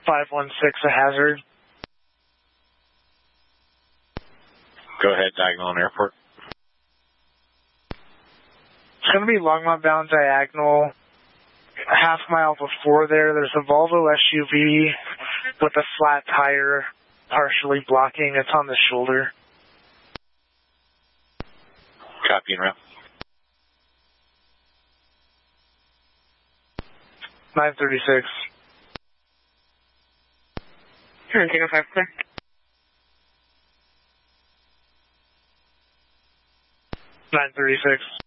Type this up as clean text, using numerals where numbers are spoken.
516 a hazard. Go ahead, diagonal on airport. It's going to be Longmont bound diagonal. A half mile before there's a Volvo SUV with a flat tire partially blocking. It's on the shoulder. Copy and route. 936. Tango 5 clear. 936.